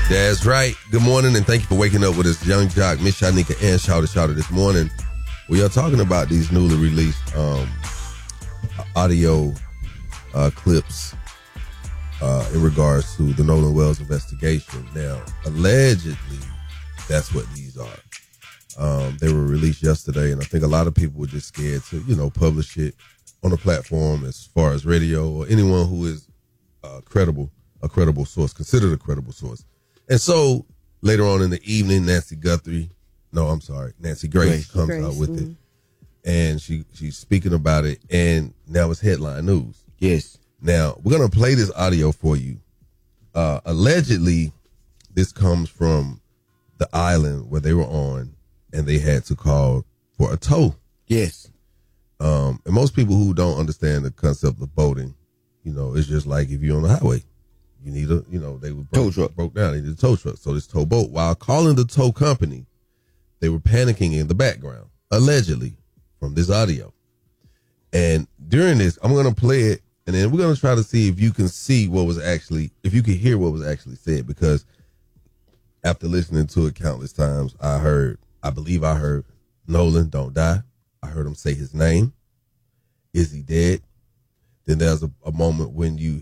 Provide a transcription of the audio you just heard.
That's right. Good morning, and thank you for waking up with us, Young Jock, Miss Shanika, and Shouter this morning. We are talking about these newly released audio clips in regards to the Nolan Wells investigation. Now, allegedly, that's what these are. They were released yesterday, and I think a lot of people were just scared to, publish it on a platform as far as radio or anyone who is a credible source, considered a credible source. And so later on in the evening, Nancy Grace comes out with it. And she's speaking about it, and now it's headline news. Yes. Now, we're going to play this audio for you. Allegedly, this comes from the island where they were on, and they had to call for a tow. Yes. And most people who don't understand the concept of boating, it's just like if you're on the highway. You need they were tow truck. Broke down. They needed a tow truck. So this tow boat, while calling the tow company, they were panicking in the background, allegedly, from this audio. And during this, I'm going to play it, and then we're going to try to see if you can hear what was actually said, because after listening to it countless times, I believe I heard Nolan, don't die. I heard him say his name. Is he dead? Then there's a moment when you